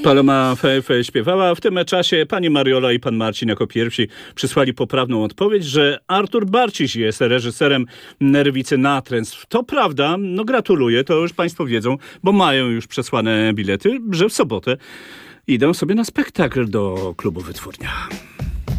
Paloma Fejfej śpiewała. W tym czasie pani Mariola i pan Marcin jako pierwsi przysłali poprawną odpowiedź, że Artur Barciś jest reżyserem Nerwicy Natręstw. To prawda, no gratuluję, to już państwo wiedzą, bo mają już przesłane bilety, że w sobotę idą sobie na spektakl do klubu Wytwórnia.